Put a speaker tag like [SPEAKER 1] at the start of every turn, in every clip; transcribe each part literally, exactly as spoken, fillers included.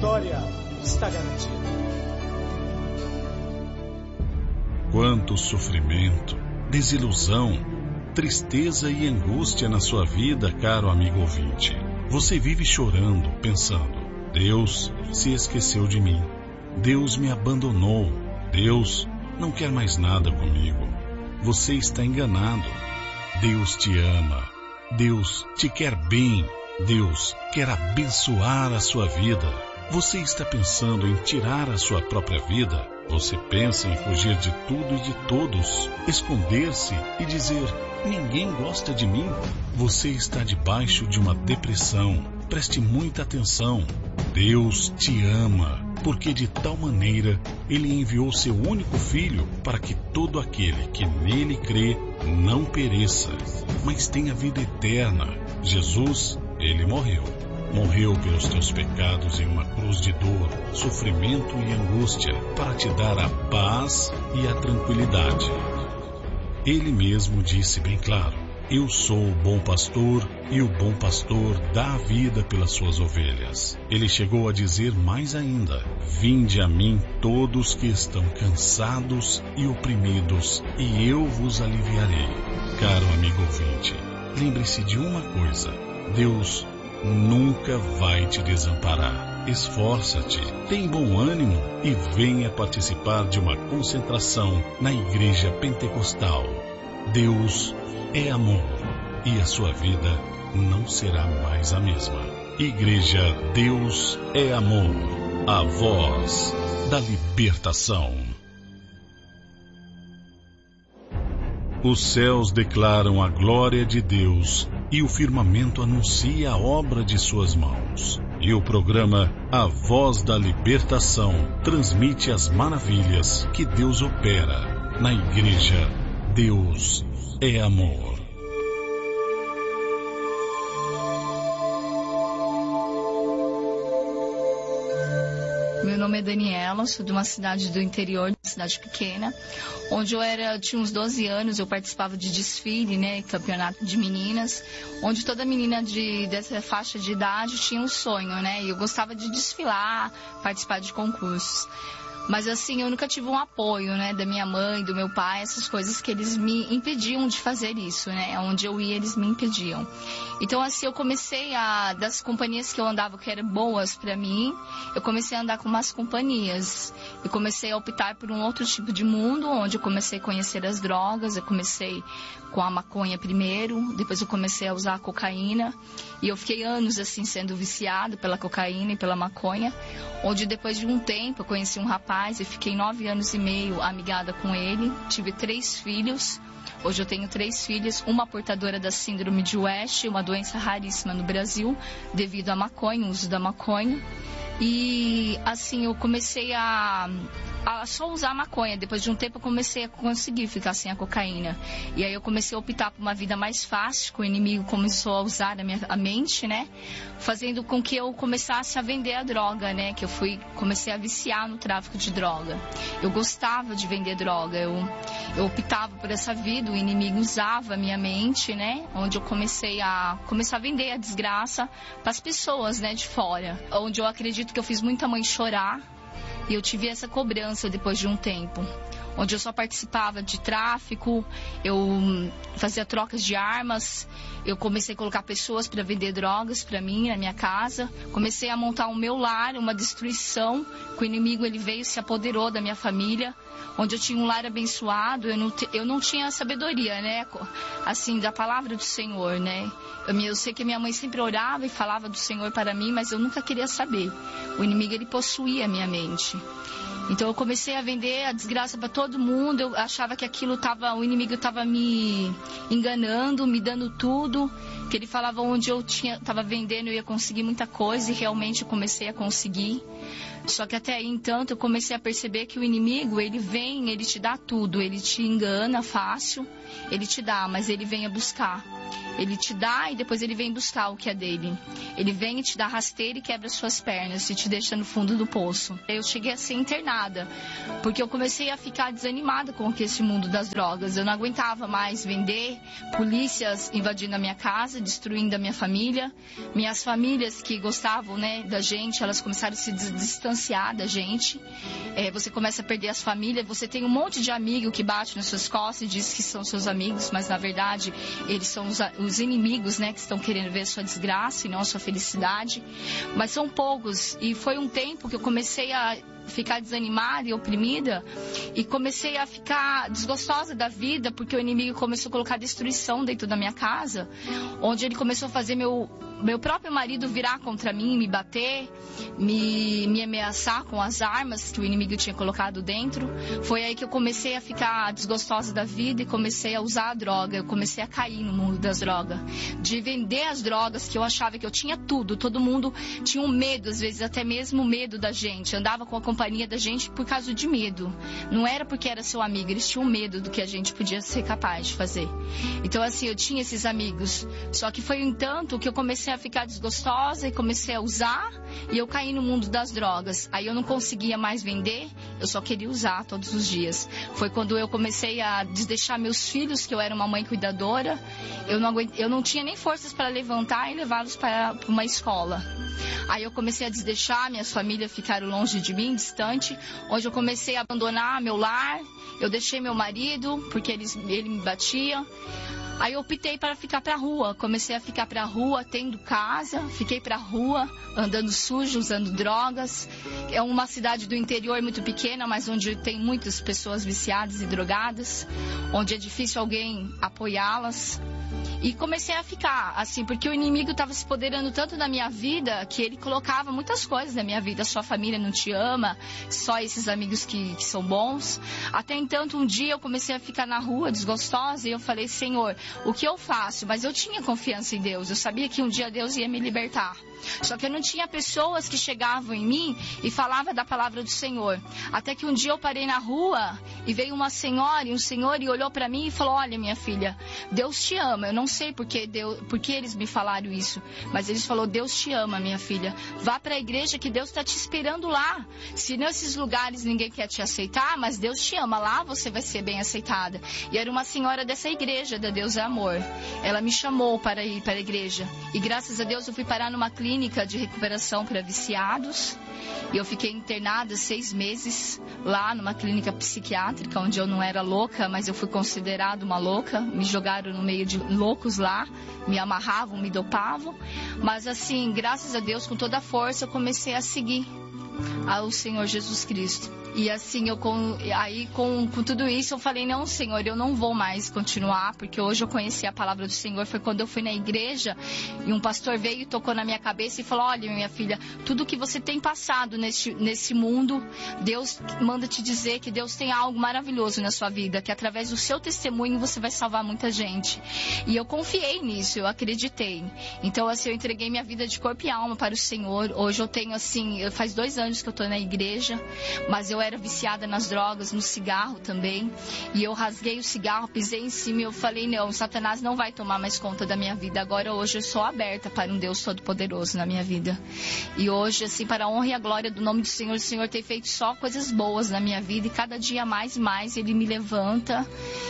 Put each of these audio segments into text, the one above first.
[SPEAKER 1] vitória está garantida.
[SPEAKER 2] Quanto sofrimento, desilusão, tristeza e angústia na sua vida, caro amigo ouvinte. Você vive chorando, pensando: Deus se esqueceu de mim. Deus me abandonou. Deus não quer mais nada comigo. Você está enganado. Deus te ama. Deus te quer bem. Deus quer abençoar a sua vida. Você está pensando em tirar a sua própria vida? Você pensa em fugir de tudo e de todos, esconder-se e dizer: ninguém gosta de mim? Você está debaixo de uma depressão. Preste muita atenção. Deus te ama, porque de tal maneira Ele enviou seu único Filho para que todo aquele que nele crê não pereça, mas tenha vida eterna. Jesus, Ele morreu. Morreu pelos teus pecados em uma cruz de dor, sofrimento e angústia, para te dar a paz e a tranquilidade. Ele mesmo disse bem claro: eu sou o bom pastor, e o bom pastor dá a vida pelas suas ovelhas. Ele chegou a dizer mais ainda: vinde a mim todos que estão cansados e oprimidos, e eu vos aliviarei. Caro amigo ouvinte, lembre-se de uma coisa: Deus nunca vai te desamparar. Esforça-te, tem bom ânimo e venha participar de uma concentração na Igreja Pentecostal. Deus é amor e a sua vida não será mais a mesma. Igreja Deus é Amor, a voz da libertação. Os céus declaram a glória de Deus e o firmamento anuncia a obra de suas mãos. E o programa A Voz da Libertação transmite as maravilhas que Deus opera na Igreja Deus é Amor.
[SPEAKER 3] Meu nome é Daniela, sou de uma cidade do interior, uma cidade pequena, onde eu era, tinha uns doze anos, eu participava de desfile, né, campeonato de meninas, onde toda menina de, dessa faixa de idade tinha um sonho, né, e eu gostava de desfilar, participar de concursos. Mas assim, eu nunca tive um apoio, né, da minha mãe, do meu pai, essas coisas que eles me impediam de fazer isso, né, onde eu ia eles me impediam. Então assim, eu comecei a, das companhias que eu andava que eram boas pra mim, eu comecei a andar com umas companhias. Eu comecei a optar por um outro tipo de mundo, onde eu comecei a conhecer as drogas. Eu comecei com a maconha primeiro, depois eu comecei a usar a cocaína, e eu fiquei anos assim sendo viciado pela cocaína e pela maconha, onde depois de um tempo eu conheci um rapaz e fiquei nove anos e meio amigada com ele, tive três filhos. Hoje eu tenho três filhas, uma portadora da síndrome de West, uma doença raríssima no Brasil, devido à maconha, o uso da maconha. E assim, eu comecei a, a só usar maconha. Depois de um tempo eu comecei a conseguir ficar sem a cocaína. E aí eu comecei a optar por uma vida mais fácil, que o inimigo começou a usar a minha a mente, né? Fazendo com que eu começasse a vender a droga, né? Que eu fui, comecei a viciar no tráfico de droga. Eu gostava de vender droga, eu, eu optava por essa vida, o inimigo usava a minha mente, né? Onde eu comecei a, comecei a vender a desgraça para as pessoas, né, de fora. Onde eu acredito que eu fiz muita mãe chorar, e eu tive essa cobrança depois de um tempo, onde eu só participava de tráfico, eu fazia trocas de armas, eu comecei a colocar pessoas para vender drogas para mim, na minha casa, comecei a montar o meu lar, uma destruição, que o inimigo ele veio e se apoderou da minha família, onde eu tinha um lar abençoado, eu não, eu não tinha sabedoria, né, assim, da palavra do Senhor, né, eu, eu sei que minha mãe sempre orava e falava do Senhor para mim, mas eu nunca queria saber, o inimigo ele possuía a minha mente. Então eu comecei a vender a desgraça para todo mundo, eu achava que aquilo tava, o inimigo estava me enganando, me dando tudo, que ele falava onde eu tinha, estava vendendo, eu ia conseguir muita coisa, e realmente eu comecei a conseguir. Só que até aí, então, eu comecei a perceber que o inimigo, ele vem, ele te dá tudo, ele te engana fácil, ele te dá, mas ele vem a buscar. Ele te dá e depois ele vem buscar o que é dele. Ele vem e te dá rasteira e quebra suas pernas e te deixa no fundo do poço. Eu cheguei a ser internada, porque eu comecei a ficar desanimada com esse mundo das drogas. Eu não aguentava mais vender, polícias invadindo a minha casa, destruindo a minha família. Minhas famílias que gostavam, né, da gente, elas começaram a se distanciar da gente. É, você começa a perder as famílias, você tem um monte de amigo que bate nas suas costas e diz que são seus amigos, mas na verdade eles são os, os inimigos, né, que estão querendo ver a sua desgraça e não a sua felicidade. Mas são poucos, e foi um tempo que eu comecei a ficar desanimada e oprimida e comecei a ficar desgostosa da vida, porque o inimigo começou a colocar destruição dentro da minha casa, onde ele começou a fazer meu, meu próprio marido virar contra mim, me bater, me, me ameaçar com as armas que o inimigo tinha colocado dentro. Foi aí que eu comecei a ficar desgostosa da vida e comecei a usar a droga. Eu comecei a cair no mundo das drogas, de vender as drogas, que eu achava que eu tinha tudo. Todo mundo tinha um medo, às vezes até mesmo medo da gente, andava com a companhia da gente por causa de medo. Não era porque era seu amigo, eles tinham medo do que a gente podia ser capaz de fazer. Então assim, eu tinha esses amigos, só que foi um tanto que eu comecei a ficar desgostosa e comecei a usar, e eu caí no mundo das drogas. Aí eu não conseguia mais vender, eu só queria usar todos os dias. Foi quando eu comecei a deixar meus filhos, que eu era uma mãe cuidadora, eu não, aguent... eu não tinha nem forças para levantar e levá-los para uma escola. Aí eu comecei a desdeixar, minhas famílias ficaram longe de mim, distante, onde eu comecei a abandonar meu lar. Eu deixei meu marido, porque ele, ele me batia. Aí eu optei para ficar pra rua, comecei a ficar pra rua, tendo casa, fiquei pra rua, andando sujo, usando drogas. É uma cidade do interior muito pequena, mas onde tem muitas pessoas viciadas e drogadas, onde é difícil alguém apoiá-las. E comecei a ficar, assim, porque o inimigo estava se apoderando tanto da minha vida, que ele colocava muitas coisas na minha vida. Sua família não te ama, só esses amigos que, que são bons. Até então, um dia eu comecei a ficar na rua, desgostosa, e eu falei, Senhor, o que eu faço? Mas eu tinha confiança em Deus, eu sabia que um dia Deus ia me libertar. Só que eu não tinha pessoas que chegavam em mim e falavam da palavra do Senhor. Até que um dia eu parei na rua e veio uma senhora e um senhor e olhou para mim e falou, olha, minha filha, Deus te ama. Eu não sei porque, Deus, porque eles me falaram isso, mas eles falaram, Deus te ama, minha filha. Vá para a igreja que Deus está te esperando lá. Se nesses lugares ninguém quer te aceitar, mas Deus te ama, lá você vai ser bem aceitada. E era uma senhora dessa igreja, da Deus é Amor. Ela me chamou para ir para a igreja. E graças a Deus eu fui parar numa clínica de recuperação para viciados, e eu fiquei internada seis meses lá numa clínica psiquiátrica, onde eu não era louca, mas eu fui considerada uma louca. Me jogaram no meio de loucos lá, me amarravam, me dopavam, mas assim, graças a Deus, com toda a força eu comecei a seguir ao Senhor Jesus Cristo. E assim, eu com, aí com, com tudo isso eu falei, não, Senhor, eu não vou mais continuar, porque hoje eu conheci a palavra do Senhor. Foi quando eu fui na igreja e um pastor veio e tocou na minha cabeça e falou, olha, minha filha, tudo que você tem passado nesse, nesse mundo, Deus manda te dizer que Deus tem algo maravilhoso na sua vida, que através do seu testemunho você vai salvar muita gente. E eu confiei nisso, eu acreditei. Então assim, eu entreguei minha vida de corpo e alma para o Senhor. Hoje eu tenho assim, faz dois anos que eu estou na igreja, mas eu era viciada nas drogas, no cigarro também, e eu rasguei o cigarro, pisei em cima e eu falei, não, Satanás não vai tomar mais conta da minha vida. Agora hoje eu sou aberta para um Deus Todo-Poderoso na minha vida, e hoje assim, para a honra e a glória do nome do Senhor, o Senhor tem feito só coisas boas na minha vida, e cada dia mais e mais Ele me levanta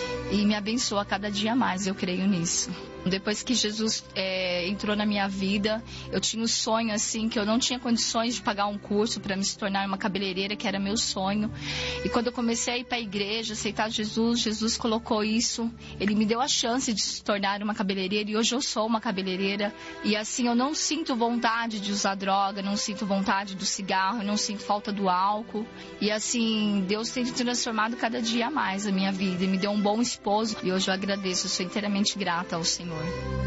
[SPEAKER 3] e me abençoa cada dia mais. Eu creio nisso. Depois que Jesus é, entrou na minha vida, eu tinha um sonho assim, que eu não tinha condições de pagar um curso para me tornar uma cabeleireira, que era meu sonho. E quando eu comecei a ir para a igreja, aceitar Jesus, Jesus colocou isso, Ele me deu a chance de se tornar uma cabeleireira, e hoje eu sou uma cabeleireira. E assim, eu não sinto vontade de usar droga, não sinto vontade do cigarro, não sinto falta do álcool. E assim, Deus tem transformado cada dia mais a minha vida, e me deu um bom esposo, e hoje eu agradeço, eu sou inteiramente grata ao Senhor.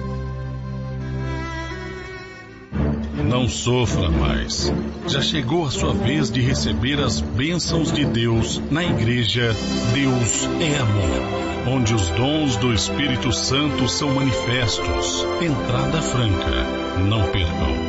[SPEAKER 2] Não sofra mais. Já chegou a sua vez de receber as bênçãos de Deus na igreja Deus é Amor, onde os dons do Espírito Santo são manifestos. Entrada franca. Não percam.